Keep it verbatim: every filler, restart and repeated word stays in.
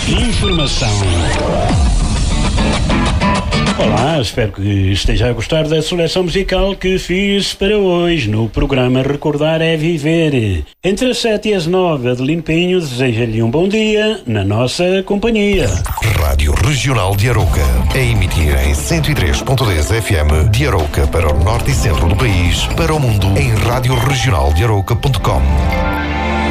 Informação. Olá, espero que esteja a gostar da seleção musical que fiz para hoje no programa Recordar é Viver. Entre as sete e as nove, Adelino Pinho deseja-lhe um bom dia na nossa companhia. Rádio Regional de Arouca, a emitir em cento e três ponto dez F M de Arouca para o norte e centro do país, para o mundo em rádio regional de arouca ponto com.